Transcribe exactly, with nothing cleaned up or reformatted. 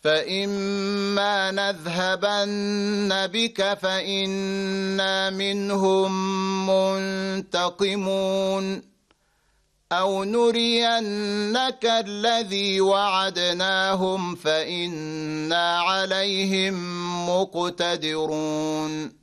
فإما نذهبن بك فإنا منهم منتقمون أو نرينك الذي وعدناهم فإنا عليهم مقتدرون